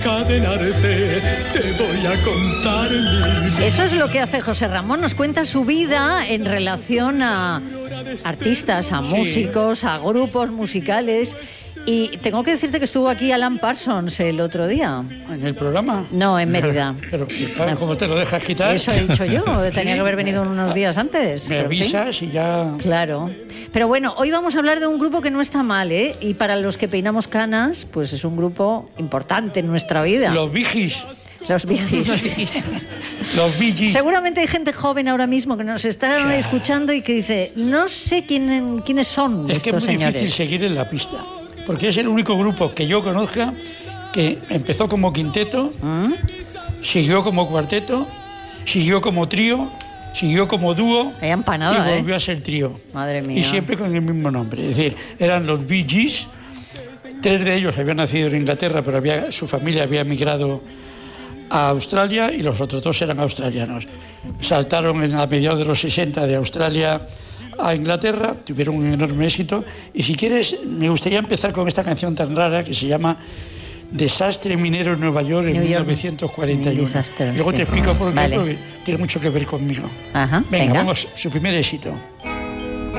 Cadenarte, te voy a contar. Eso es lo que hace José Ramón, nos cuenta su vida en relación a artistas, a músicos, a grupos musicales. Y tengo que decirte que estuvo aquí Alan Parsons el otro día. ¿En el programa? No, en Mérida. Pero ¿cómo te lo dejas quitar? Eso he dicho yo, tenía que haber venido unos días antes. Me avisas sí. Y ya... Claro. Pero bueno, hoy vamos a hablar de un grupo que no está mal, ¿eh? Y para los que peinamos canas, pues es un grupo importante en nuestra vida. Los Bee Gees. Los Bee Gees. Los Bee Gees. Seguramente hay gente joven ahora mismo que nos está escuchando y que dice, no sé quiénes son es estos que es muy señores. difícil seguir en la pista, porque es el único grupo que yo conozca que empezó como quinteto, siguió como cuarteto, siguió como trío, siguió como dúo y volvió a ser trío. Madre mía. Y siempre con el mismo nombre. Es decir, eran los Bee Gees. 3 de ellos habían nacido en Inglaterra, pero su familia había emigrado a Australia y los otros 2 eran australianos. Saltaron a mediados de los 60 de Australia a Inglaterra, tuvieron un enorme éxito. Y si quieres, me gustaría empezar con esta canción tan rara que se llama Desastre minero en Nueva York en 1941. Desastre, Luego te explico por qué, vale. porque tiene mucho que ver conmigo. Ajá, venga, vamos, su primer éxito.